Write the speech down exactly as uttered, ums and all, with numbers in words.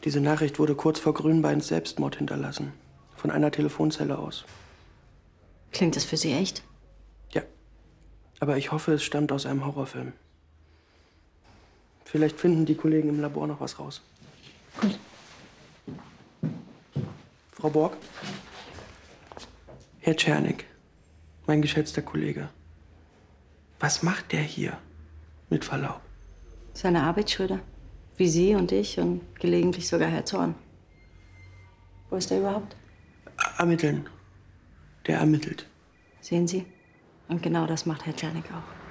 Diese Nachricht wurde kurz vor Grünbeins Selbstmord hinterlassen. Von einer Telefonzelle aus. Klingt das für Sie echt? Ja. Aber ich hoffe, es stammt aus einem Horrorfilm. Vielleicht finden die Kollegen im Labor noch was raus. Gut. Frau Borg? Herr Czernik, mein geschätzter Kollege. Was macht der hier? Mit Verlaub. Seine Arbeitsschulter. Wie Sie und ich und gelegentlich sogar Herr Zorn. Wo ist er überhaupt? Ermitteln. Der ermittelt. Sehen Sie? Und genau das macht Herr Czernik auch.